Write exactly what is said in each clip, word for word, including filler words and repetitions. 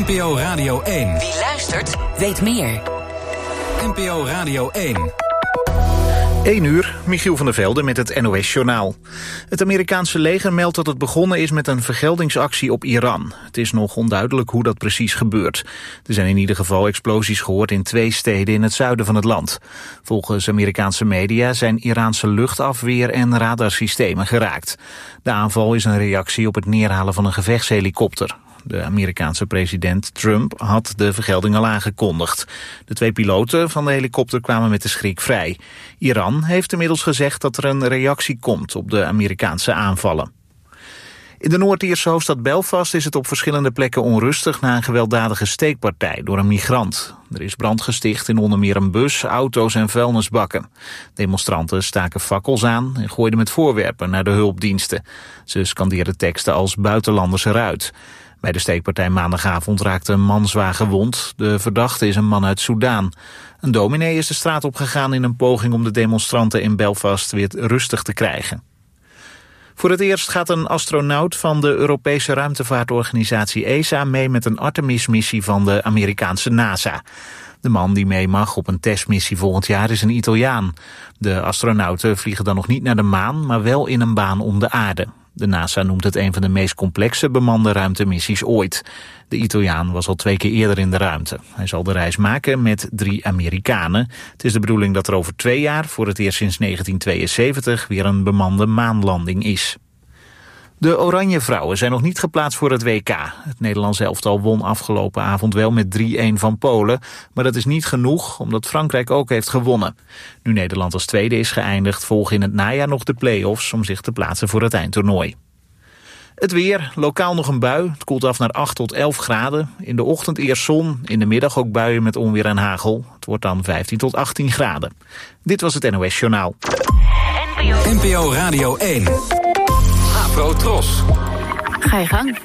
N P O Radio één. Wie luistert, weet meer. N P O Radio één. één uur, Michiel van der Velde met het N O S-journaal. Het Amerikaanse leger meldt dat het begonnen is met een vergeldingsactie op Iran. Het is nog onduidelijk hoe dat precies gebeurt. Er zijn in ieder geval explosies gehoord in twee steden in het zuiden van het land. Volgens Amerikaanse media zijn Iraanse luchtafweer- en radarsystemen geraakt. De aanval is een reactie op het neerhalen van een gevechtshelikopter. De Amerikaanse president Trump had de vergelding al aangekondigd. De twee piloten van de helikopter kwamen met de schrik vrij. Iran heeft inmiddels gezegd dat er een reactie komt op de Amerikaanse aanvallen. In de Noord-Ierse hoofdstad Belfast is het op verschillende plekken onrustig na een gewelddadige steekpartij door een migrant. Er is brand gesticht in onder meer een bus, auto's en vuilnisbakken. Demonstranten staken fakkels aan en gooiden met voorwerpen naar de hulpdiensten. Ze scandeerden teksten als buitenlanders eruit. Bij de steekpartij maandagavond raakte een man zwaar gewond. De verdachte is een man uit Soudaan. Een dominee is de straat opgegaan in een poging om de demonstranten in Belfast weer rustig te krijgen. Voor het eerst gaat een astronaut van de Europese ruimtevaartorganisatie E S A mee met een Artemis-missie van de Amerikaanse NASA. De man die mee mag op een testmissie volgend jaar is een Italiaan. De astronauten vliegen dan nog niet naar de maan, maar wel in een baan om de aarde. De NASA noemt het een van de meest complexe bemande ruimtemissies ooit. De Italiaan was al twee keer eerder in de ruimte. Hij zal de reis maken met drie Amerikanen. Het is de bedoeling dat er over twee jaar, voor het eerst sinds negentien tweeënzeventig, weer een bemande maanlanding is. De Oranje Vrouwen zijn nog niet geplaatst voor het W K. Het Nederlandse elftal won afgelopen avond wel met drie-een van Polen. Maar dat is niet genoeg, omdat Frankrijk ook heeft gewonnen. Nu Nederland als tweede is geëindigd, volgen in het najaar nog de play-offs om zich te plaatsen voor het eindtoernooi. Het weer, lokaal nog een bui. Het koelt af naar acht tot elf graden. In de ochtend eerst zon, in de middag ook buien met onweer en hagel. Het wordt dan vijftien tot achttien graden. Dit was het N O S Journaal. N P O Radio één. Afro Tros. Ga je gang.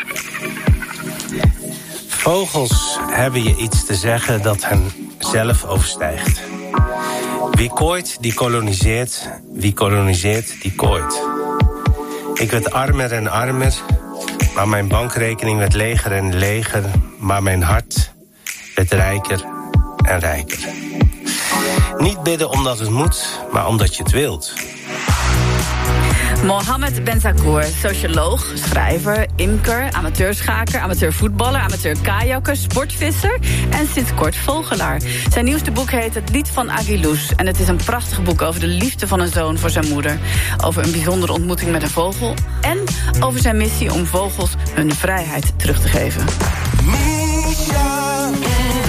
Vogels hebben je iets te zeggen dat hen zelf overstijgt. Wie kooit, die koloniseert. Wie koloniseert, die kooit. Ik werd armer en armer, maar mijn bankrekening werd leger en leger. Maar mijn hart werd rijker en rijker. Niet bidden omdat het moet, maar omdat je het wilt. Mohammed Benzakour, socioloog, schrijver, imker, amateurschaker, amateurvoetballer, amateur-kajakker, sportvisser en sinds kort vogelaar. Zijn nieuwste boek heet Het Lied van Agilous en het is een prachtig boek over de liefde van een zoon voor zijn moeder, over een bijzondere ontmoeting met een vogel en over zijn missie om vogels hun vrijheid terug te geven. Misha.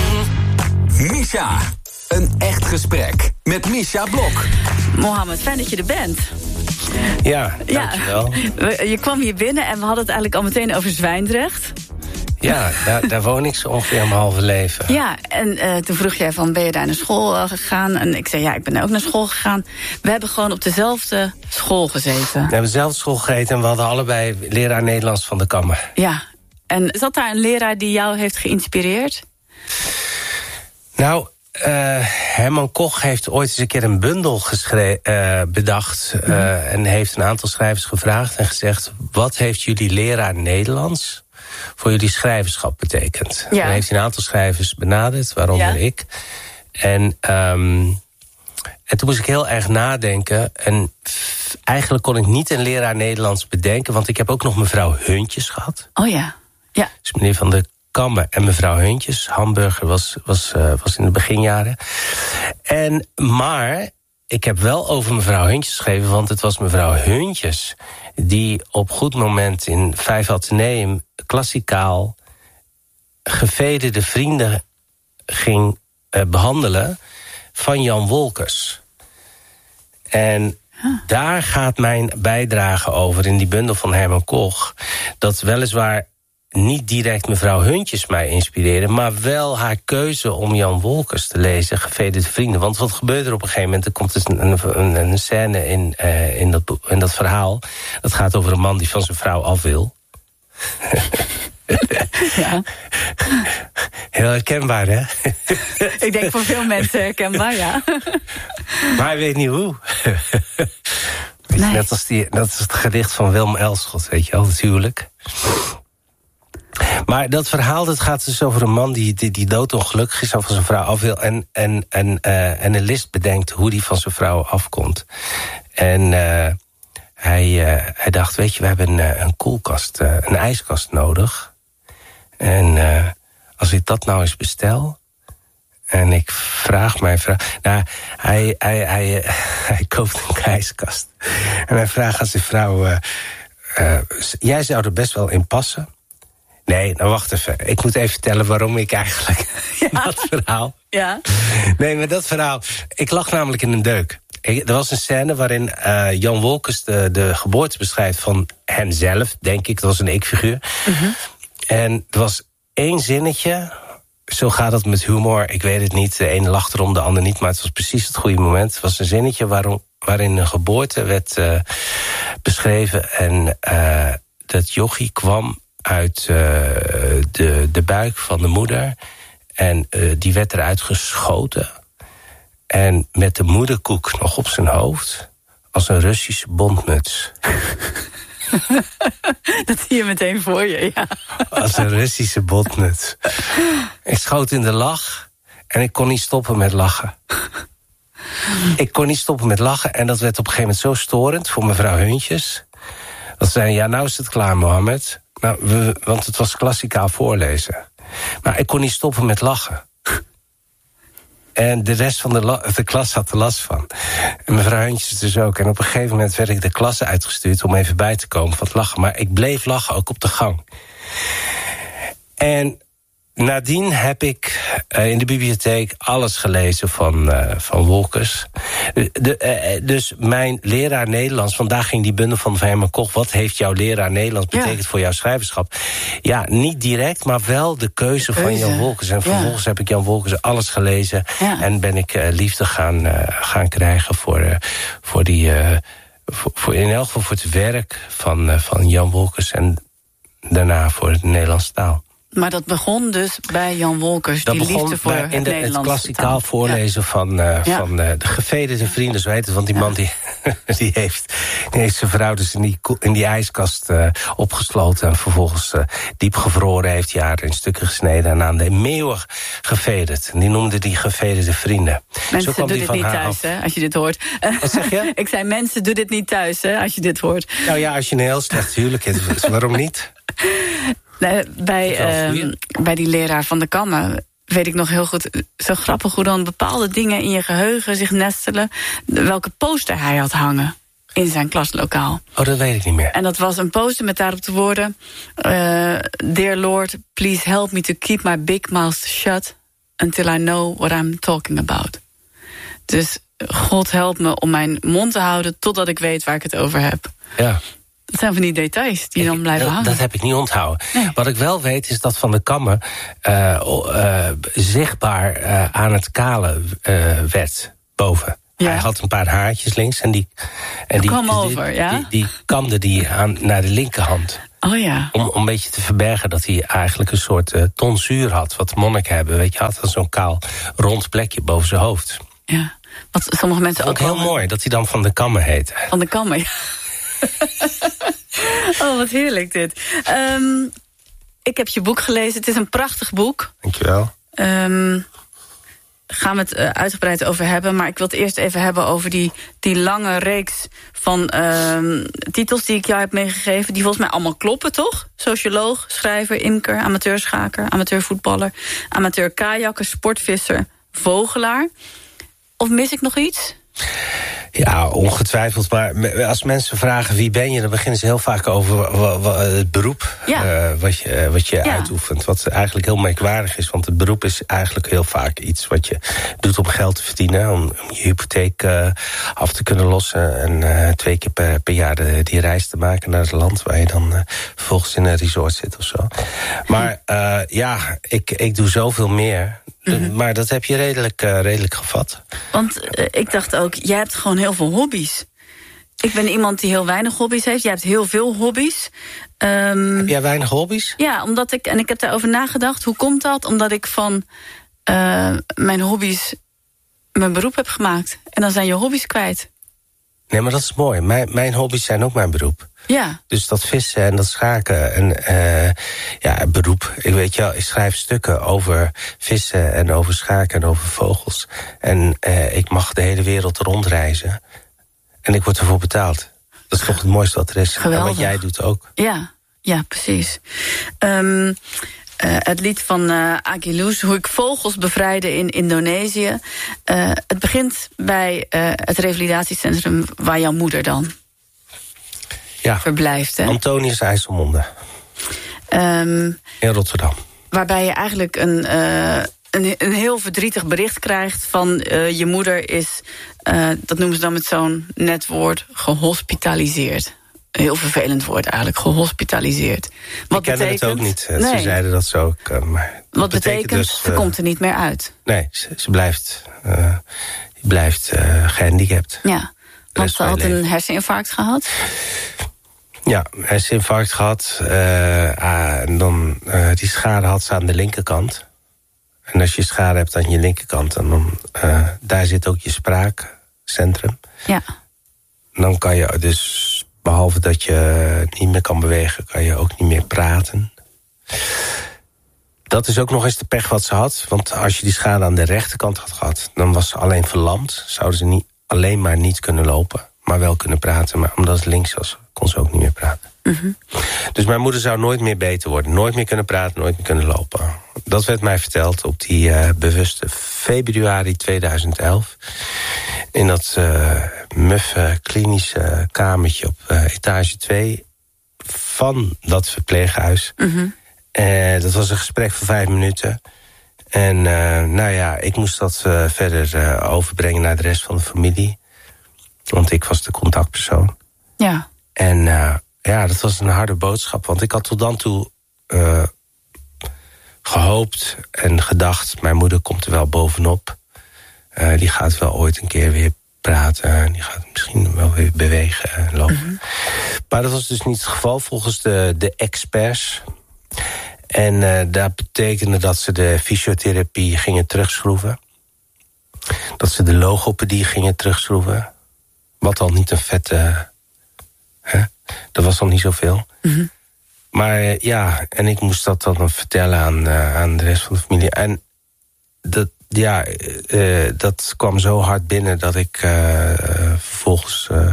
Misha. Een echt gesprek met Misha Blok. Mohammed, fijn dat je er bent. Ja, dankjewel. Ja, je kwam hier binnen en we hadden het eigenlijk al meteen over Zwijndrecht. Ja, daar, daar woon ik zo ongeveer mijn halve leven. Ja, en uh, toen vroeg jij van, ben je daar naar school uh, gegaan? En ik zei, ja, ik ben daar ook naar school gegaan. We hebben gewoon op dezelfde school gezeten. We hebben dezelfde school gegeten en we hadden allebei leraar Nederlands van de Kammer. Ja, en zat daar een leraar die jou heeft geïnspireerd? Nou... Uh, Herman Koch heeft ooit eens een keer een bundel geschre- uh, bedacht... Uh, mm. en heeft een aantal schrijvers gevraagd en gezegd... wat heeft jullie leraar Nederlands voor jullie schrijverschap betekend? Ja. Dan heeft hij een aantal schrijvers benaderd, waaronder ja. ik. En, um, en toen moest ik heel erg nadenken. En f- eigenlijk kon ik niet een leraar Nederlands bedenken... want ik heb ook nog mevrouw Huntjes gehad. Oh ja, ja. Dus meneer Van der Kammer en mevrouw Huntjes. Hamburger was, was, uh, was in de beginjaren. En, maar ik heb wel over mevrouw Huntjes geschreven... want het was mevrouw Huntjes die op goed moment in Vijf Atheneum... klassikaal gevederde vrienden ging uh, behandelen... van Jan Wolkers. En huh. daar gaat mijn bijdrage over in die bundel van Herman Koch... dat weliswaar... niet direct mevrouw Huntjes mij inspireerde... maar wel haar keuze om Jan Wolkers te lezen, Gevederde Vrienden. Want wat gebeurt er op een gegeven moment? Er komt dus een, een, een scène in, uh, in, dat, in dat verhaal. Dat gaat over een man die van zijn vrouw af wil. Ja. Heel herkenbaar, hè? Ik denk voor veel mensen herkenbaar, ja. Maar hij weet niet hoe. Nee. Net als die, dat is het gedicht van Willem Elschot, weet je wel, het huwelijk. Maar dat verhaal, dat gaat dus over een man die, die, die doodongelukkig is... en van zijn vrouw af wil en, en, en, uh, en een list bedenkt hoe die van zijn vrouw afkomt. En uh, hij, uh, hij dacht, weet je, we hebben een, een koelkast, uh, een ijskast nodig. En uh, als ik dat nou eens bestel... en ik vraag mijn vrouw... Nou, hij, hij, hij, uh, hij koopt een ijskast. En hij vraagt aan zijn vrouw... Uh, uh, jij zou er best wel in passen... Nee, nou wacht even. Ik moet even vertellen waarom ik eigenlijk... Ja. Dat verhaal... Ja. Nee, maar dat verhaal... Ik lag namelijk in een deuk. Ik, er was een scène waarin uh, Jan Wolkers de, de geboorte beschrijft van hemzelf, denk ik. Dat was een ik-figuur. Mm-hmm. En er was één zinnetje... Zo gaat het met humor, ik weet het niet. De ene lacht erom, de ander niet. Maar het was precies het goede moment. Het was een zinnetje waarom, waarin een geboorte werd uh, beschreven. En uh, dat jochie kwam... uit uh, de, de buik van de moeder. En uh, die werd eruit geschoten. En met de moederkoek nog op zijn hoofd... als een Russische bondmuts. Dat zie je meteen voor je, ja. Als een Russische bondmuts. Ik schoot in de lach en ik kon niet stoppen met lachen. Ik kon niet stoppen met lachen en dat werd op een gegeven moment zo storend... voor mevrouw Huntjes. Dat ze zei, ja, nou is het klaar, Mohammed... Nou, we, want het was klassikaal voorlezen. Maar ik kon niet stoppen met lachen. En de rest van de, la, de klas had er last van. En mevrouw Huntjes dus ook. En op een gegeven moment werd ik de klasse uitgestuurd... om even bij te komen van het lachen. Maar ik bleef lachen, ook op de gang. En nadien heb ik uh, in de bibliotheek alles gelezen van, uh, van Wolkers. De, de, uh, dus mijn leraar Nederlands, vandaag ging die bundel van Herman Koch... wat heeft jouw leraar Nederlands betekend ja. voor jouw schrijverschap? Ja, niet direct, maar wel de keuze, de keuze. van Jan Wolkers. En vervolgens ja. heb ik Jan Wolkers alles gelezen... Ja. en ben ik uh, liefde gaan, uh, gaan krijgen voor, uh, voor die... Uh, voor, voor in elk geval voor het werk van, uh, van Jan Wolkers... en daarna voor de Nederlandse taal. Maar dat begon dus bij Jan Wolkers, dat die liefde voor bij, het in de, Nederlandse het klassikaal taal. voorlezen ja. van, uh, ja. van uh, de gevederde vrienden, zo heet het. Want die ja. man die, die, heeft, die heeft zijn vrouw dus in die, in die ijskast uh, opgesloten... en vervolgens uh, diep gevroren heeft hij haar in stukken gesneden... en aan de meeuwen gevederd. En die noemde die gevederde vrienden. Mensen, doe dit niet thuis, hè, als je dit hoort. Wat zeg je? Ik zei, mensen, doe dit niet thuis, hè, als je dit hoort. Nou ja, als je een heel slecht huwelijk hebt, waarom niet? Nee, bij, uh, bij die leraar van de Kammen weet ik nog heel goed... zo grappig hoe dan bepaalde dingen in je geheugen zich nestelen... welke poster hij had hangen in zijn klaslokaal. Oh, dat weet ik niet meer. En dat was een poster met daarop de woorden... Uh, Dear Lord, please help me to keep my big mouth shut... until I know what I'm talking about. Dus God help me om mijn mond te houden... totdat ik weet waar ik het over heb. Ja. Dat zijn van die details die ik, dan blijven hangen. Dat heb ik niet onthouden. Nee. Wat ik wel weet is dat Van de Kammen uh, uh, zichtbaar uh, aan het kalen uh, werd boven. Ja. Hij had een paar haartjes links en die, en die, kwam die, over, die, ja? die, die kamde die aan, naar de linkerhand. Oh ja. Om, om een beetje te verbergen dat hij eigenlijk een soort uh, tonsuur had. Wat monniken hebben, weet je, had dan zo'n kaal rond plekje boven zijn hoofd. Ja, wat sommige mensen ook... Ook heel mooi dat hij dan Van de Kammen heet. Van de Kammen, ja. Oh, wat heerlijk dit. Um, ik heb je boek gelezen. Het is een prachtig boek. Dankjewel. Um, gaan we het uh, uitgebreid over hebben. Maar ik wil het eerst even hebben over die, die lange reeks van um, titels die ik jou heb meegegeven. Die volgens mij allemaal kloppen, toch? Socioloog, schrijver, imker, amateurschaker, amateurvoetballer, amateur kajakker, sportvisser, vogelaar. Of mis ik nog iets? Ja, ongetwijfeld. Maar als mensen vragen wie ben je... dan beginnen ze heel vaak over het beroep ja. uh, wat je, wat je ja. uitoefent. Wat eigenlijk heel merkwaardig is. Want het beroep is eigenlijk heel vaak iets wat je doet om geld te verdienen. Om, om je hypotheek uh, af te kunnen lossen. En uh, twee keer per, per jaar de, die reis te maken naar het land... waar je dan uh, vervolgens in een resort zit of zo. Maar uh, ja, ik, ik doe zoveel meer... Mm-hmm. Maar dat heb je redelijk, uh, redelijk gevat. Want uh, ik dacht ook, jij hebt gewoon heel veel hobby's. Ik ben iemand die heel weinig hobby's heeft. Jij hebt heel veel hobby's. Um, heb jij weinig hobby's? Ja, omdat ik, en ik heb daarover nagedacht. Hoe komt dat? Omdat ik van uh, mijn hobby's mijn beroep heb gemaakt. En dan zijn je hobby's kwijt. Nee, maar dat is mooi. Mijn, mijn hobby's zijn ook mijn beroep. Ja. Dus dat vissen en dat schaken en uh, ja, beroep. Ik weet je wel, ik schrijf stukken over vissen en over schaken en over vogels. En uh, ik mag de hele wereld rondreizen. En ik word ervoor betaald. Dat is toch het mooiste wat er is. Geweldig. En wat jij doet ook. Ja, ja, precies. Um, uh, het lied van uh, Agiluz, hoe ik vogels bevrijdde in Indonesië. Uh, het begint bij uh, het revalidatiecentrum waar jouw moeder dan ja. verblijft. Hè? Antonius IJsselmonde. Um, in Rotterdam. Waarbij je eigenlijk een, uh, een, een heel verdrietig bericht krijgt van uh, je moeder is, uh, dat noemen ze dan met zo'n net woord, gehospitaliseerd. Een heel vervelend woord eigenlijk, gehospitaliseerd. Wat ik kende betekent, het ook niet. Nee. Ze zeiden dat zo ook. Uh, maar Wat betekent, betekent dus, ze uh, komt er niet meer uit. Nee, ze, ze blijft, uh, blijft uh, gehandicapt. Ja, want ze had een herseninfarct gehad. Ja, herseninfarct gehad. Uh, ah, en dan, uh, die schade had ze aan de linkerkant. En als je schade hebt aan je linkerkant, dan uh, daar zit ook je spraakcentrum. Ja. Dan kan je dus, behalve dat je niet meer kan bewegen, kan je ook niet meer praten. Dat is ook nog eens de pech wat ze had. Want als je die schade aan de rechterkant had gehad, dan was ze alleen verlamd. Zouden ze niet, alleen maar niet kunnen lopen, maar wel kunnen praten. Maar omdat het links was, kon ze ook niet meer praten. Mm-hmm. Dus mijn moeder zou nooit meer beter worden. Nooit meer kunnen praten, nooit meer kunnen lopen. Dat werd mij verteld op die uh, bewuste februari tweeduizend elf. In dat uh, muffe klinische kamertje op uh, etage twee van dat verpleeghuis. Mm-hmm. Uh, dat was een gesprek van vijf minuten. En uh, nou ja, ik moest dat uh, verder uh, overbrengen naar de rest van de familie. Want ik was de contactpersoon. Ja. En uh, ja, dat was een harde boodschap. Want ik had tot dan toe uh, gehoopt en gedacht, mijn moeder komt er wel bovenop. Uh, die gaat wel ooit een keer weer praten. Die gaat misschien wel weer bewegen en lopen. Mm-hmm. Maar dat was dus niet het geval volgens de, de experts. En uh, dat betekende dat ze de fysiotherapie gingen terugschroeven. Dat ze de logopedie gingen terugschroeven. Wat al niet een vette... Hè? Dat was al niet zoveel. Mm-hmm. Maar uh, ja, en ik moest dat dan vertellen aan, uh, aan de rest van de familie. En dat, ja, uh, dat kwam zo hard binnen dat ik uh, uh, vervolgens... Uh,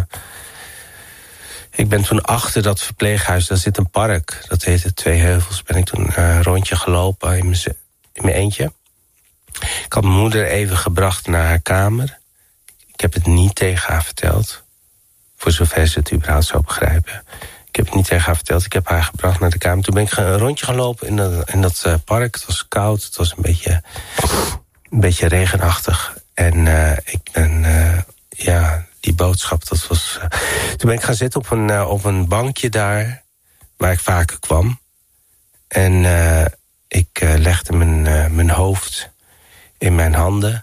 ik ben toen achter dat verpleeghuis, daar zit een park. Dat heette Twee Heuvels. Ben ik toen een uh, rondje gelopen in mijn, in mijn eentje. Ik had mijn moeder even gebracht naar haar kamer. Ik heb het niet tegen haar verteld. Voor zover ze het überhaupt zou begrijpen. Ik heb het niet tegen haar verteld. Ik heb haar gebracht naar de kamer. Toen ben ik een rondje gelopen in dat, in dat uh, park. Het was koud, het was een beetje, een beetje regenachtig. En uh, ik ben, uh, ja, die boodschap, dat was... Uh, toen ben ik gaan zitten op een, uh, op een bankje daar, waar ik vaker kwam. En uh, ik uh, legde mijn, uh, mijn hoofd in mijn handen.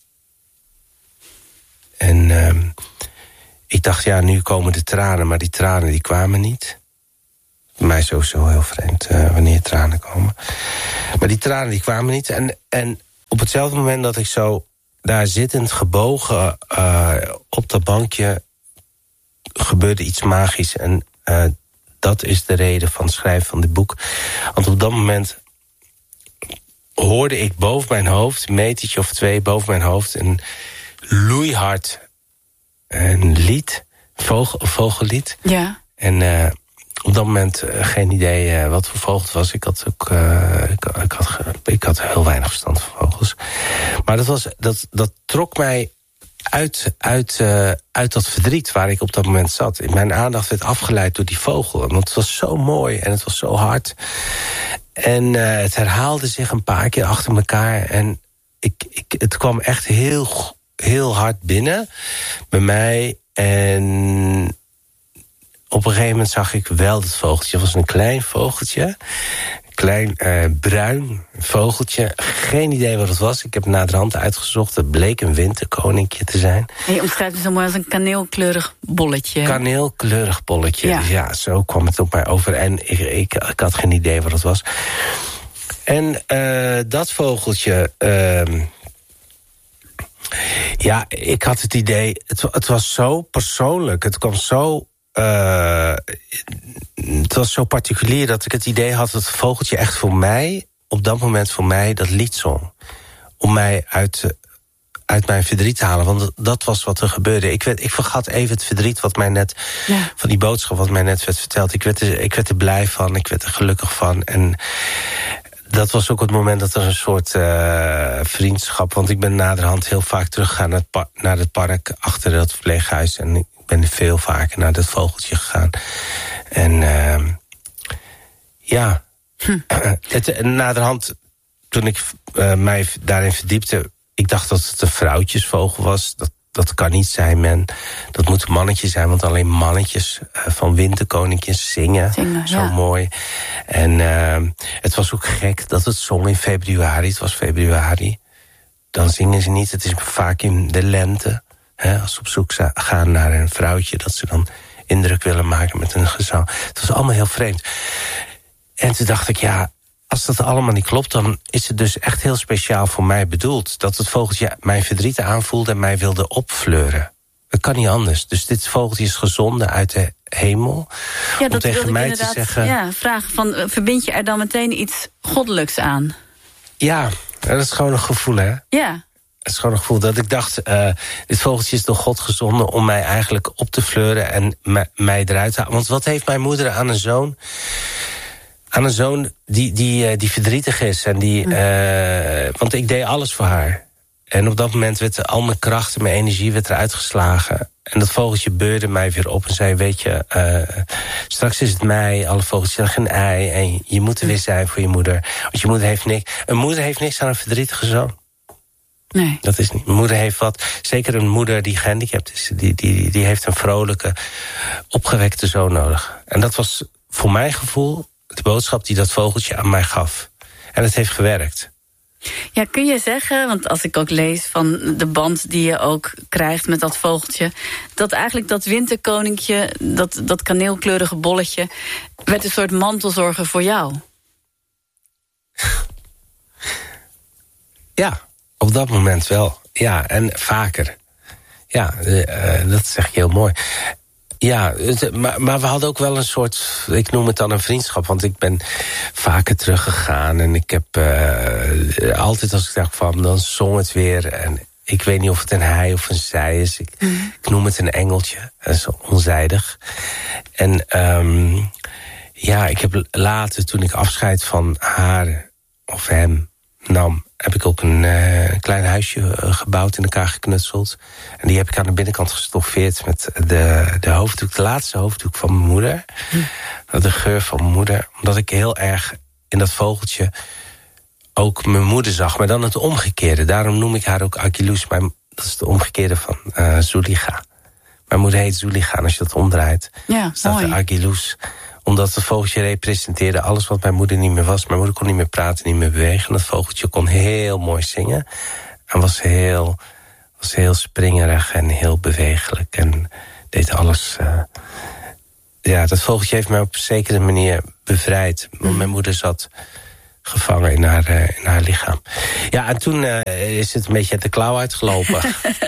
En uh, ik dacht, ja, nu komen de tranen, maar die tranen die kwamen niet. Voor mij is sowieso heel vreemd uh, wanneer tranen komen. Maar die tranen die kwamen niet. En, en op hetzelfde moment dat ik zo daar zittend gebogen uh, op dat bankje, gebeurde iets magisch. En uh, dat is de reden van het schrijven van dit boek. Want op dat moment hoorde ik boven mijn hoofd, een metertje of twee boven mijn hoofd, een loeihard een lied, vogel, vogellied. Ja. En uh, op dat moment uh, geen idee uh, wat voor vogel het was. Ik had ook uh, ik, ik, had, ik had heel weinig verstand van vogels. Maar dat, was, dat, dat trok mij uit, uit, uh, uit dat verdriet waar ik op dat moment zat. Mijn aandacht werd afgeleid door die vogel. Want het was zo mooi en het was zo hard. En uh, het herhaalde zich een paar keer achter elkaar. En ik, ik, het kwam echt heel, heel hard binnen bij mij. En op een gegeven moment zag ik wel dat vogeltje. Het was een klein vogeltje. Klein uh, bruin vogeltje. Geen idee wat het was. Ik heb naderhand uitgezocht. Het bleek een winterkoninkje te zijn. En je omschrijft het zo mooi als een kaneelkleurig bolletje. Kaneelkleurig bolletje. Ja. Dus ja, zo kwam het op mij over. En ik, ik, ik had geen idee wat het was. En uh, dat vogeltje... Uh, Ja, ik had het idee, het, het was zo persoonlijk, het kwam zo... Uh, het was zo particulier dat ik het idee had dat het vogeltje echt voor mij, op dat moment voor mij, dat lied zong. Om mij uit, uit mijn verdriet te halen, want dat was wat er gebeurde. Ik, werd, ik vergat even het verdriet wat mij net, ja. van die boodschap wat mij net werd verteld. Ik werd, er, ik werd er blij van, ik werd er gelukkig van. En dat was ook het moment dat er een soort uh, vriendschap... want ik ben naderhand heel vaak teruggegaan naar het, par- naar het park achter dat verpleeghuis. En ik ben veel vaker naar dat vogeltje gegaan. En uh, ja, hm. het, naderhand, toen ik uh, mij daarin verdiepte... ik dacht dat het een vrouwtjesvogel was. Dat, dat kan niet zijn, man. Dat moet een mannetje zijn, want alleen mannetjes uh, van winterkoninkjes zingen. zingen Zo ja. mooi. En uh, het was ook gek dat het zong in februari. Het was februari. Dan zingen ze niet. Het is vaak in de lente. Hè, als ze op zoek gaan naar een vrouwtje, dat ze dan indruk willen maken met een gezang. Het was allemaal heel vreemd. En toen dacht ik, ja, als dat allemaal niet klopt, dan is het dus echt heel speciaal voor mij bedoeld. Dat het vogeltje mijn verdriet aanvoelde en mij wilde opfleuren. Dat kan niet anders. Dus dit vogeltje is gezonden uit de hemel. Ja, om dat tegen mij te zeggen... Ja, vragen van, verbind je er dan meteen iets goddelijks aan? Ja, dat is gewoon een gevoel, hè? Ja. Het is gewoon een gevoel dat ik dacht, uh, dit vogeltje is door God gezonden om mij eigenlijk op te fleuren en mij, mij eruit te halen. Want wat heeft mijn moeder aan een zoon? Aan een zoon die, die, uh, die verdrietig is. En die, uh, want ik deed alles voor haar. En op dat moment werd al mijn kracht en mijn energie werd eruit geslagen. En dat vogeltje beurde mij weer op en zei, weet je, uh, straks is het mei, alle vogeltjes leggen een ei. En je moet er weer zijn voor je moeder. Want je moeder heeft niks. Een moeder heeft niks aan een verdrietige zoon. Nee. Dat is niet. Mijn moeder heeft wat. Zeker een moeder die gehandicapt is. Die, die, die heeft een vrolijke, opgewekte zoon nodig. En dat was voor mijn gevoel de boodschap die dat vogeltje aan mij gaf. En het heeft gewerkt. Ja, kun je zeggen, want als ik ook lees van de band die je ook krijgt met dat vogeltje, dat eigenlijk dat winterkoninkje, dat, dat kaneelkleurige bolletje, werd een soort mantelzorger voor jou? Ja. Op dat moment wel, ja, en vaker. Ja, uh, dat zeg je heel mooi. Ja, het, maar, maar we hadden ook wel een soort, ik noem het dan een vriendschap, want ik ben vaker teruggegaan en ik heb uh, altijd als ik dacht van, dan zong het weer. En ik weet niet of het een hij of een zij is. Ik, mm. ik noem het een engeltje, dat is onzijdig. En um, ja, ik heb later, toen ik afscheid van haar of hem nam, heb ik ook een uh, klein huisje uh, gebouwd, in elkaar geknutseld. En die heb ik aan de binnenkant gestoffeerd met de, de hoofddoek, de laatste hoofddoek van mijn moeder. Hm. De geur van mijn moeder. Omdat ik heel erg in dat vogeltje ook mijn moeder zag, maar dan het omgekeerde. Daarom noem ik haar ook Agilus. Mijn, dat is de omgekeerde van uh, Zuliga. Mijn moeder heet Zuliga, en als je dat omdraait, ja, staat mooi. er Agilus. Omdat het vogeltje representeerde alles wat mijn moeder niet meer was. Mijn moeder kon niet meer praten, niet meer bewegen. En dat vogeltje kon heel mooi zingen. En was heel, was heel springerig en heel bewegelijk. En deed alles. Uh... Ja, dat vogeltje heeft mij op een zekere manier bevrijd. Want mijn moeder zat gevangen in haar, uh, in haar lichaam. Ja, en toen uh, is het een beetje uit de klauw uitgelopen.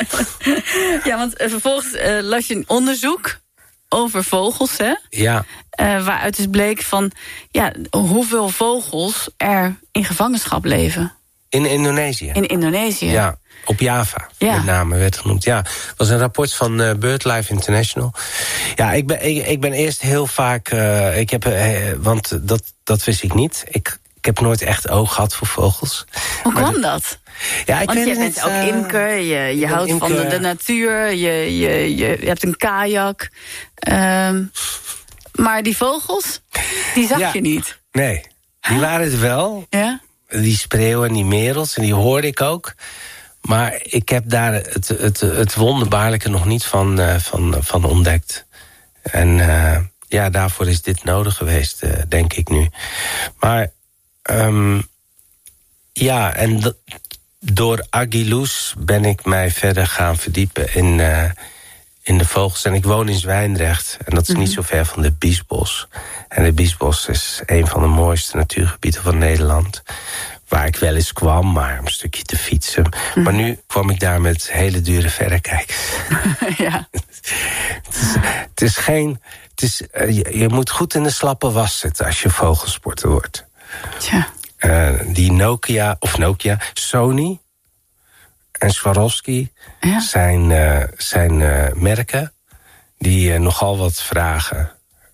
Ja, want uh, vervolgens uh, las je een onderzoek over vogels, hè? Ja. Uh, waaruit dus bleek van, ja, hoeveel vogels er in gevangenschap leven. In Indonesië? In Indonesië. Ja, op Java, ja. met name werd genoemd. Ja, dat was een rapport van uh, BirdLife International. Ja, ik ben, ik, ik ben eerst heel vaak, uh, ik heb, uh, want dat, dat wist ik niet. Ik, ik heb nooit echt oog gehad voor vogels. Hoe kwam de, dat? Ja, ik Want weet je bent het, ook uh, imker, je, je houdt imker. van de, de natuur, je, je, je, je hebt een kajak. Um, maar die vogels, die zag ja. je niet. Nee, die huh? waren het wel. Ja? Die spreeuwen en die merels, en die hoorde ik ook. Maar ik heb daar het, het, het wonderbaarlijke nog niet van, uh, van, van ontdekt. En uh, ja, daarvoor is dit nodig geweest, uh, denk ik nu. Maar um, ja, en d- door Agilus ben ik mij verder gaan verdiepen in, uh, in de vogels. En ik woon in Zwijndrecht, en dat is mm-hmm. niet zo ver van de Biesbos. En de Biesbos is een van de mooiste natuurgebieden van Nederland. waar ik wel eens kwam, maar om een stukje te fietsen. Mm. Maar nu kwam ik daar met hele dure verrekijkers. Ja. het, is, het is geen... Het is, uh, je, je moet goed in de slappe was zitten als je vogelsporter wordt. Tja. Uh, die Nokia, of Nokia, Sony en Swarovski ja. zijn, uh, zijn uh, merken die uh, nogal wat vragen.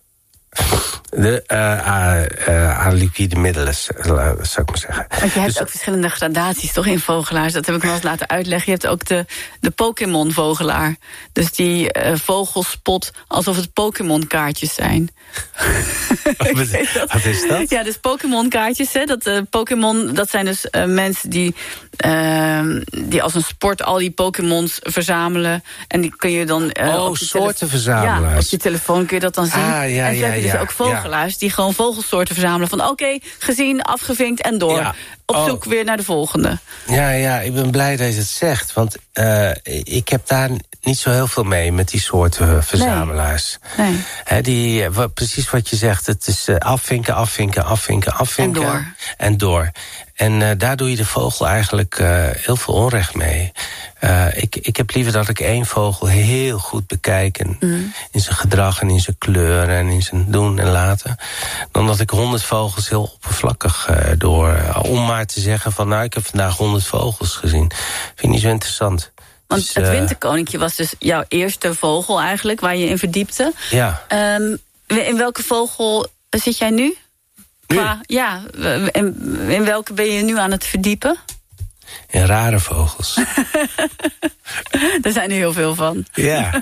De, uh, uh, uh, aan liquide middelen, uh, zou ik maar zeggen. Want je hebt dus, ook verschillende gradaties, toch, in vogelaars? Dat heb ik me wel eens laten uitleggen. Je hebt ook de, de Pokémon-vogelaar. Dus die uh, vogelspot alsof het Pokémon-kaartjes zijn. Wat, wat is dat? Ja, dus Pokémon-kaartjes. Hè, dat, uh, Pokémon, dat zijn dus uh, mensen die, uh, die als een sport al die Pokémons verzamelen. En die kun je dan... Uh, oh, op je soorten verzamelen. Ja, op je telefoon kun je dat dan zien. Ah, ja, en ja, heb je dus ja, ook vogelaars ja. die gewoon vogelsoorten verzamelen. Van oké, okay, gezien, afgevinkt en door. Ja. Op zoek oh. weer naar de volgende. Ja, ja, ik ben blij dat je het zegt. Want uh, ik heb daar niet zo heel veel mee met die soorten verzamelaars. Nee. nee. He, die, wat, precies wat je zegt, het is uh, afvinken, afvinken, afvinken, afvinken. En door. En door. En uh, daar doe je de vogel eigenlijk uh, heel veel onrecht mee. Uh, ik, ik heb liever dat ik één vogel heel goed bekijk. En mm. in zijn gedrag en in zijn kleur en in zijn doen en laten. Dan dat ik honderd vogels heel oppervlakkig uh, door. Uh, om maar te zeggen van nou, ik heb vandaag honderd vogels gezien. Vind ik niet zo interessant. Want dus, het uh, winterkoninkje was dus jouw eerste vogel eigenlijk, waar je in verdiepte. Ja. Um, in welke vogel zit jij nu? nu? Qua, ja, in, in welke ben je nu aan het verdiepen? In rare vogels. Er zijn er heel veel van. Ja.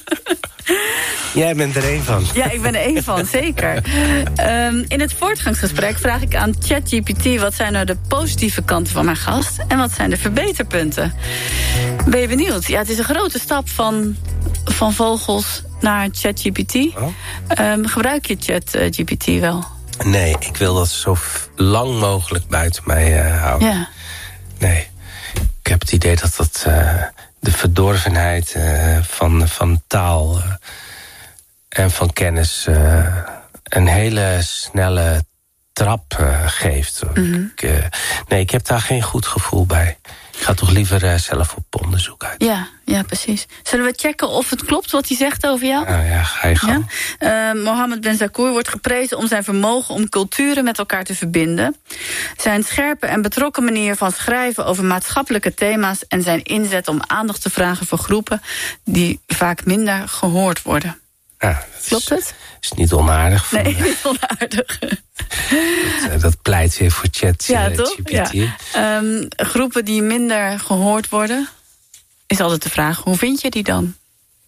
Jij bent er één van. Ja, ik ben er één van, zeker. Um, in het voortgangsgesprek vraag ik aan ChatGPT... wat zijn nou de positieve kanten van mijn gast... en wat zijn de verbeterpunten? Ben je benieuwd? Ja, het is een grote stap van, van vogels naar ChatGPT. Oh. Um, gebruik je ChatGPT wel? Nee, ik wil dat zo lang mogelijk buiten mij uh, houden. Ja. Nee, ik heb het idee dat dat uh, de verdorvenheid uh, van, van taal uh, en van kennis uh, een hele snelle trap uh, geeft. Mm-hmm. Ik, uh, nee, ik heb daar geen goed gevoel bij. Ik ga toch liever uh, zelf op onderzoek uit. Ja, ja, precies. Zullen we checken of het klopt wat hij zegt over jou? Nou ja, ga je gang. Ja? Uh, Mohammed Ben Zakour wordt geprezen om zijn vermogen om culturen met elkaar te verbinden. Zijn scherpe en betrokken manier van schrijven over maatschappelijke thema's en zijn inzet om aandacht te vragen voor groepen die vaak minder gehoord worden. Ja, klopt het? Is niet onaardig. Van, nee, niet onaardig. dat, dat pleit weer voor chat. Ja, uh, toch? Ja. Um, groepen die minder gehoord worden, is altijd de vraag, hoe vind je die dan?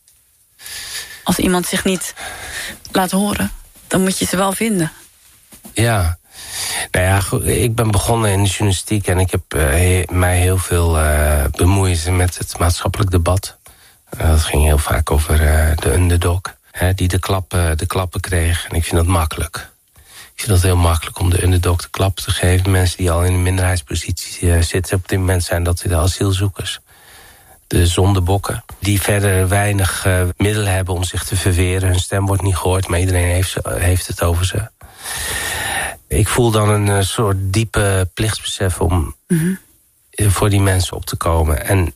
Als iemand zich niet laat horen, dan moet je ze wel vinden. Ja. Nou ja, goed, ik ben begonnen in de journalistiek en ik heb uh, he, mij heel veel uh, bemoeid met het maatschappelijk debat. Uh, dat ging heel vaak over uh, de underdog, hè, die de klappen, de klappen kreeg. En ik vind dat makkelijk. Ik vind dat heel makkelijk om de underdog de klappen te geven. Mensen die al in een minderheidspositie uh, zitten. Op dit moment zijn dat de asielzoekers. De zondebokken. Die verder weinig uh, middelen hebben om zich te verweren. Hun stem wordt niet gehoord, maar iedereen heeft, heeft het over ze. Ik voel dan een uh, soort diepe plichtsbesef om mm-hmm. voor die mensen op te komen. En,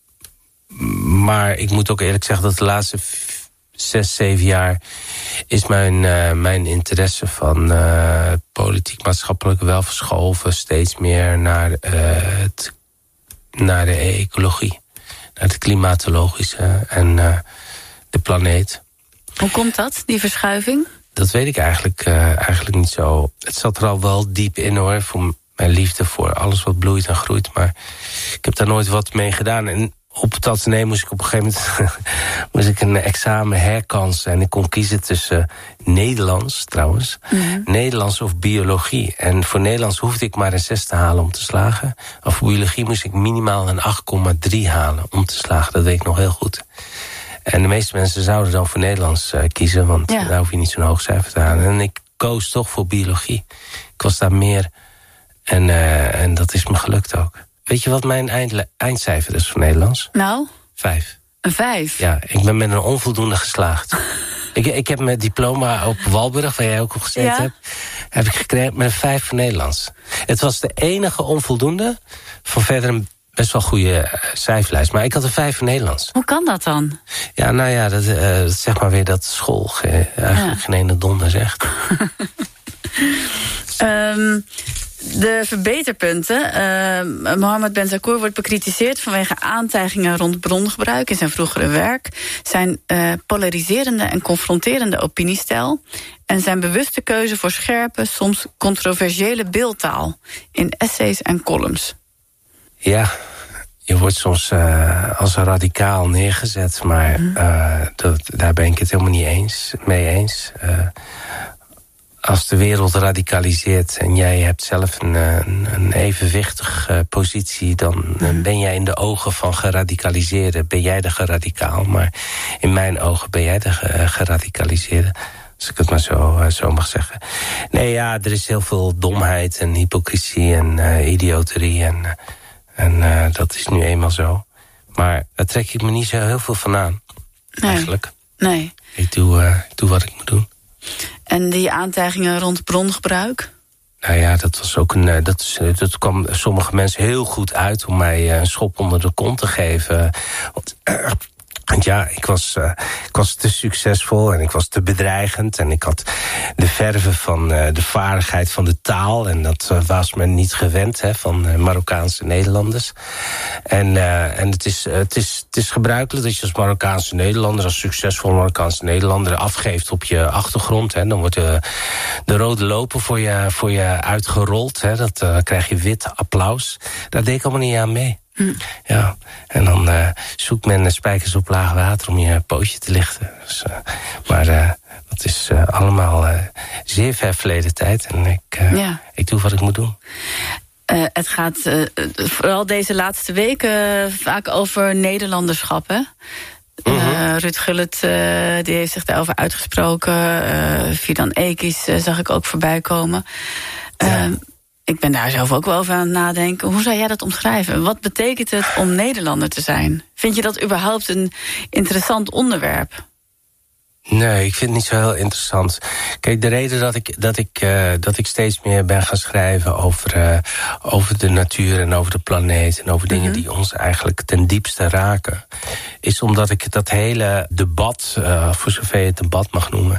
maar ik moet ook eerlijk zeggen dat de laatste f- zes, zeven jaar is mijn, uh, mijn interesse van uh, politiek, maatschappelijk wel verschoven. Steeds meer naar, uh, het, naar de ecologie. Naar het klimatologische en uh, de planeet. Hoe komt dat, die verschuiving? Dat weet ik eigenlijk, uh, eigenlijk niet zo. Het zat er al wel diep in hoor, voor mijn liefde voor alles wat bloeit en groeit. Maar ik heb daar nooit wat mee gedaan. En op het Atheneum moest ik op een gegeven moment moest ik een examen herkansen. En ik kon kiezen tussen Nederlands, trouwens. Mm-hmm. Nederlands of biologie. En voor Nederlands hoefde ik maar een zes te halen om te slagen. Of voor biologie moest ik minimaal een acht komma drie halen om te slagen. Dat weet ik nog heel goed. En de meeste mensen zouden dan voor Nederlands uh, kiezen, want ja. daar hoef je niet zo'n hoog cijfer te halen. En ik koos toch voor biologie. Ik was daar meer en, uh, en dat is me gelukt ook. Weet je wat mijn eind, eindcijfer is voor Nederlands? Nou? Vijf. Een vijf? Ja, ik ben met een onvoldoende geslaagd. Ik, ik heb mijn diploma op Walburg, waar jij ook op gezeten Ja? hebt... heb ik gekregen met een vijf voor Nederlands. Het was de enige onvoldoende van verder een best wel goede uh, cijferlijst. Maar ik had een vijf voor Nederlands. Hoe kan dat dan? Ja, nou ja, dat, uh, dat zeg maar weer dat school ge, eigenlijk ja. geen ene donder zegt. um, de verbeterpunten. Uh, Mohammed Ben Zakour wordt bekritiseerd vanwege aantijgingen rond brongebruik in zijn vroegere werk. Zijn uh, polariserende en confronterende opiniestijl. En zijn bewuste keuze voor scherpe, soms controversiële beeldtaal in essays en columns. Ja, je wordt soms uh, als een radicaal neergezet, maar uh, dat, daar ben ik het helemaal niet eens, mee eens. Uh, als de wereld radicaliseert en jij hebt zelf een, een, een evenwichtige uh, positie... dan uh, ben jij in de ogen van geradicaliseerden, ben jij de geradicaal. Maar in mijn ogen ben jij de uh, geradicaliseerde. Als ik het maar zo, uh, zo mag zeggen. Nee, ja, er is heel veel domheid en hypocrisie en uh, idioterie en... Uh, En uh, dat is nu eenmaal zo. Maar daar trek ik me niet zo heel veel van aan. Nee. Eigenlijk. Nee. Ik doe, uh, ik doe wat ik moet doen. En die aantijgingen rond brongebruik? Nou ja, dat was ook een. Dat, is, dat kwam sommige mensen heel goed uit om mij uh, een schop onder de kont te geven. Want, uh, Want ja, ik was, uh, ik was te succesvol en ik was te bedreigend. En ik had de verve van uh, de vaardigheid van de taal. En dat uh, was men niet gewend hè, van uh, Marokkaanse Nederlanders. En, uh, en het, is, uh, het, is, het is gebruikelijk dat je als Marokkaanse Nederlander... als succesvol Marokkaanse Nederlander afgeeft op je achtergrond. Hè. Dan wordt de, de rode loper voor je, voor je uitgerold. Hè. Dat uh, krijg je wit applaus. Daar deed ik allemaal niet aan mee. Hm. Ja, en dan uh, zoekt men spijkers op laag water om je pootje te lichten. Dus, uh, maar uh, dat is uh, allemaal uh, zeer ver verleden tijd. En ik, uh, ja. ik doe wat ik moet doen. Uh, het gaat uh, vooral deze laatste weken vaak over Nederlanderschap, hè? Mm-hmm. Uh, Ruud Gullit uh, die heeft zich daarover uitgesproken. Uh, Fidan Ekis uh, zag ik ook voorbij komen. Uh, ja. Ik ben daar zelf ook wel over aan het nadenken. Hoe zou jij dat omschrijven? Wat betekent het om Nederlander te zijn? Vind je dat überhaupt een interessant onderwerp? Nee, ik vind het niet zo heel interessant. Kijk, de reden dat ik, dat ik, uh, dat ik steeds meer ben gaan schrijven over, uh, over de natuur en over de planeet... en over dingen mm-hmm. die ons eigenlijk ten diepste raken... is omdat ik dat hele debat, uh, voor zover je het debat mag noemen...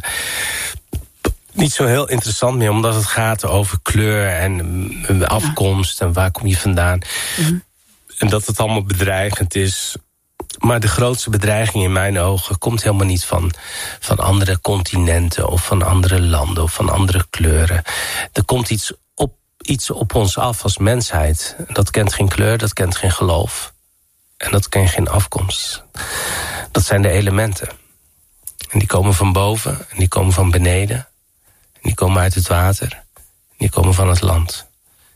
niet zo heel interessant meer, omdat het gaat over kleur en afkomst... en waar kom je vandaan. Mm-hmm. En dat het allemaal bedreigend is... Maar de grootste bedreiging in mijn ogen komt helemaal niet van, van andere continenten... of van andere landen of van andere kleuren. Er komt iets op, iets op ons af als mensheid. Dat kent geen kleur, dat kent geen geloof. En dat kent geen afkomst. Dat zijn de elementen. En die komen van boven en die komen van beneden. En die komen uit het water. En die komen van het land.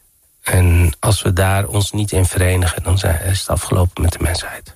En als we daar ons niet in verenigen... dan is het afgelopen met de mensheid.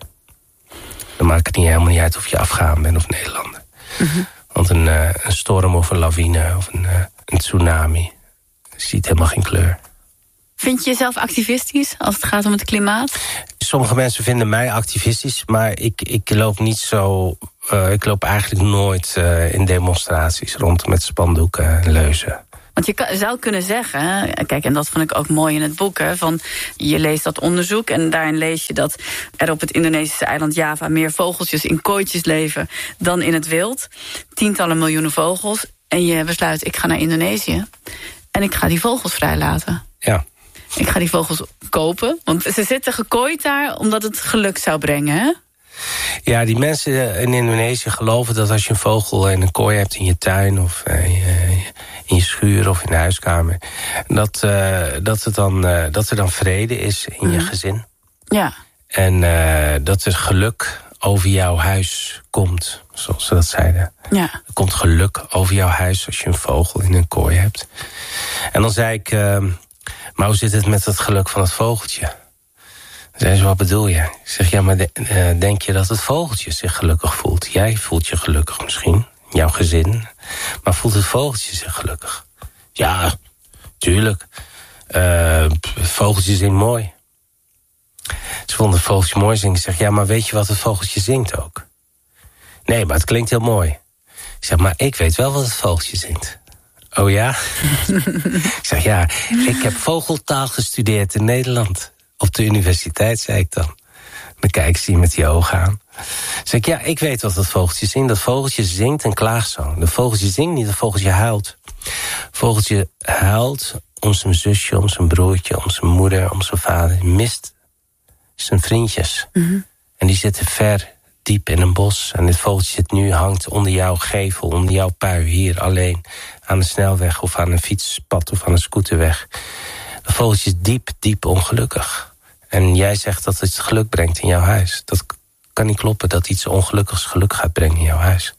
Dan maakt het niet helemaal niet uit of je Afghaan bent of Nederlander. Mm-hmm. Want een, uh, een storm of een lawine of een, uh, een tsunami ziet helemaal geen kleur. Vind je jezelf activistisch als het gaat om het klimaat? Sommige mensen vinden mij activistisch, maar ik, ik loop niet zo... Uh, ik loop eigenlijk nooit uh, in demonstraties rond met spandoeken en leuzen. Want je kan, zou kunnen zeggen, kijk, en dat vond ik ook mooi in het boek... Hè, van je leest dat onderzoek en daarin lees je dat er op het Indonesische eiland Java... meer vogeltjes in kooitjes leven dan in het wild. Tientallen miljoenen vogels. En je besluit, ik ga naar Indonesië en ik ga die vogels vrijlaten. Ja. Ik ga die vogels kopen, want ze zitten gekooid daar... omdat het geluk zou brengen, hè? Ja, die mensen in Indonesië geloven dat als je een vogel in een kooi hebt in je tuin... of in je schuur of in de huiskamer... dat, uh, dat, het dan, uh, dat er dan vrede is in je gezin. Ja. En uh, dat er geluk over jouw huis komt, zoals ze dat zeiden. Ja. Er komt geluk over jouw huis als je een vogel in een kooi hebt. En dan zei ik, uh, maar hoe zit het met het geluk van het vogeltje? Zei ze, wat bedoel je? Ik zeg, ja, maar de, uh, denk je dat het vogeltje zich gelukkig voelt? Jij voelt je gelukkig misschien, jouw gezin. Maar voelt het vogeltje zich gelukkig? Ja, tuurlijk. Uh, vogeltje zingt mooi. Ze vonden het vogeltje mooi zingen. Ik zeg, ja, maar weet je wat het vogeltje zingt ook? Nee, maar het klinkt heel mooi. Ik Ik zeg, maar ik weet wel wat het vogeltje zingt. Oh ja? Ik zeg, ja, ik heb vogeltaal gestudeerd in Nederland. Op de universiteit, zei ik dan. Dan kijkt ze met die ogen aan. Zeg ik, ja, ik weet wat dat vogeltje zingt. Dat vogeltje zingt een klaagzang. Dat vogeltje zingt niet, dat vogeltje huilt. Vogeltje huilt om zijn zusje, om zijn broertje, om zijn moeder, om zijn vader. Hij mist zijn vriendjes. Mm-hmm. En die zitten ver, diep in een bos. En dit vogeltje zit nu, hangt onder jouw gevel, onder jouw pui, hier alleen. Aan de snelweg of aan een fietspad of aan een scooterweg. Dat vogeltje is diep, diep ongelukkig. En jij zegt dat het geluk brengt in jouw huis. Dat kan niet kloppen, dat iets ongelukkigs geluk gaat brengen in jouw huis.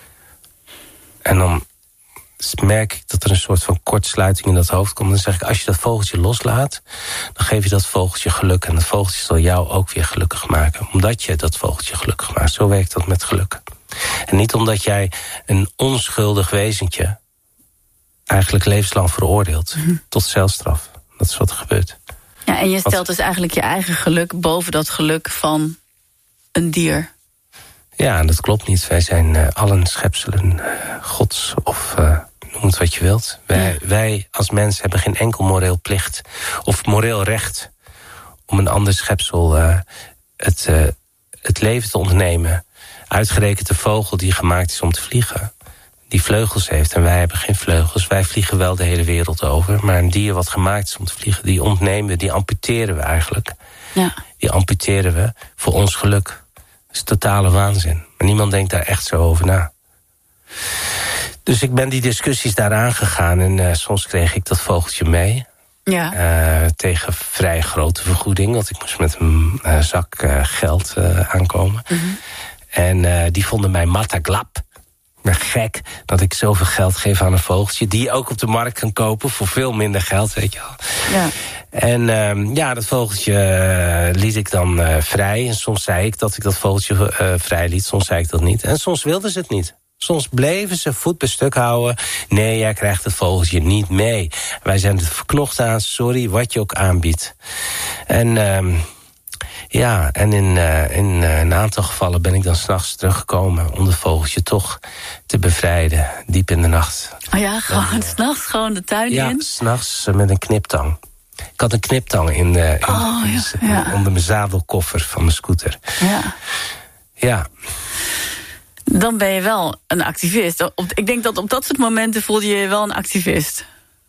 En dan merk ik dat er een soort van kortsluiting in dat hoofd komt. Dan zeg ik, als je dat vogeltje loslaat, dan geef je dat vogeltje geluk. En dat vogeltje zal jou ook weer gelukkig maken. Omdat je dat vogeltje gelukkig maakt. Zo werkt dat met geluk. En niet omdat jij een onschuldig wezentje eigenlijk levenslang veroordeelt. Mm-hmm. Tot celstraf. Dat is wat er gebeurt. Ja, en je stelt wat, dus eigenlijk je eigen geluk boven dat geluk van een dier. Ja, dat klopt niet. Wij zijn uh, allen schepselen uh, gods of uh, noem het wat je wilt. Wij, ja. wij als mens hebben geen enkel moreel plicht of moreel recht om een ander schepsel uh, het, uh, het leven te ontnemen. Uitgerekend de vogel die gemaakt is om te vliegen. Die vleugels heeft en wij hebben geen vleugels. Wij vliegen wel de hele wereld over. Maar een dier wat gemaakt is om te vliegen, die ontnemen we, die amputeren we eigenlijk. Ja. Die amputeren we voor ons geluk. Dat is totale waanzin. Maar niemand denkt daar echt zo over na. Dus ik ben die discussies daar aangegaan. En uh, soms kreeg ik dat vogeltje mee. Ja. Uh, tegen vrij grote vergoeding. Want ik moest met een uh, zak uh, geld uh, aankomen. Mm-hmm. En uh, die vonden mij mataglap. Maar gek dat ik zoveel geld geef aan een vogeltje... die je ook op de markt kan kopen voor veel minder geld, weet je wel. Ja. En uh, ja, dat vogeltje uh, liet ik dan uh, vrij. En soms zei ik dat ik dat vogeltje uh, vrij liet. Soms zei ik dat niet. En soms wilden ze het niet. Soms bleven ze voet bij stuk houden. Nee, jij krijgt het vogeltje niet mee. Wij zijn er verknocht aan, sorry, wat je ook aanbiedt. En... Uh, Ja, en in, uh, in uh, een aantal gevallen ben ik dan 's nachts teruggekomen... om het vogeltje toch te bevrijden, diep in de nacht. Oh ja, gewoon uh, 's nachts gewoon de tuin ja, in? Ja, 's nachts uh, met een kniptang. Ik had een kniptang in, uh, in, oh, in, ja, ja. onder mijn zadelkoffer van mijn scooter. Ja. Ja. Dan ben je wel een activist. Ik denk dat op dat soort momenten voelde je je wel een activist.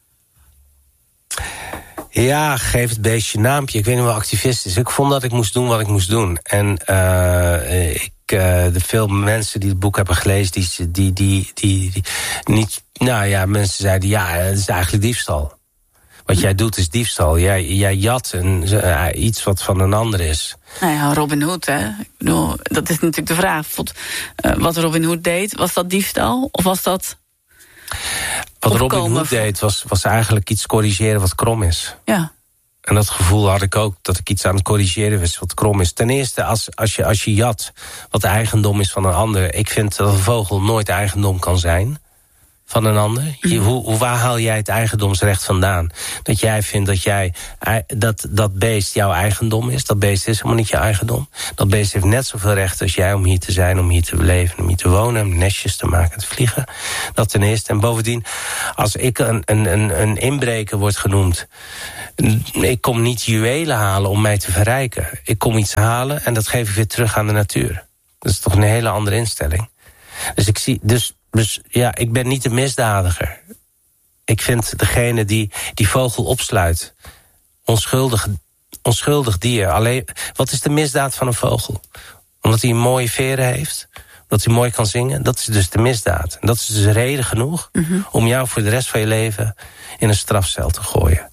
Ja, geef het beestje een naampje. Ik weet niet wat activist is. Ik vond dat ik moest doen wat ik moest doen. En uh, ik, uh, de veel mensen die het boek hebben gelezen... die, die, die, die, die niet... Nou ja, mensen zeiden, ja, het is eigenlijk diefstal. Wat jij doet is diefstal. Jij, jij jat een, uh, iets wat van een ander is. Nou ja, Robin Hood, hè. Ik bedoel, dat is natuurlijk de vraag. Uh, wat Robin Hood deed, was dat diefstal? Of was dat... Wat Robin Hood deed, was, was eigenlijk iets corrigeren wat krom is. Ja. En dat gevoel had ik ook, dat ik iets aan het corrigeren was wat krom is. Ten eerste, als, als, je, als je jat wat de eigendom is van een ander... ik vind dat een vogel nooit eigendom kan zijn van een ander. Je, hoe, waar haal jij het eigendomsrecht vandaan? Dat jij vindt dat, jij, dat dat beest jouw eigendom is. Dat beest is helemaal niet je eigendom. Dat beest heeft net zoveel recht als jij om hier te zijn, om hier te leven, om hier te wonen, om nestjes te maken, te vliegen. Dat ten eerste. En bovendien, als ik een, een, een, een inbreker word genoemd... ik kom niet juwelen halen om mij te verrijken. Ik kom iets halen en dat geef ik weer terug aan de natuur. Dat is toch een hele andere instelling. Dus ik zie... Dus, Dus ja, ik ben niet de misdadiger. Ik vind degene die die vogel opsluit... onschuldig, onschuldig dier. Alleen, wat is de misdaad van een vogel? Omdat hij mooie veren heeft? Omdat hij mooi kan zingen? Dat is dus de misdaad. En dat is dus reden genoeg... Mm-hmm. om jou voor de rest van je leven... in een strafcel te gooien.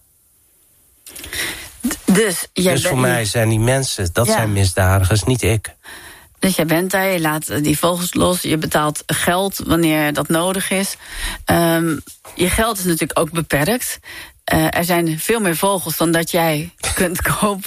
Dus, jij dus voor bent... mij zijn die mensen... dat ja. zijn misdadigers, niet ik. Dus jij bent daar, je laat die vogels los... je betaalt geld wanneer dat nodig is. Um, je geld is natuurlijk ook beperkt. Uh, er zijn veel meer vogels dan dat jij kunt kopen.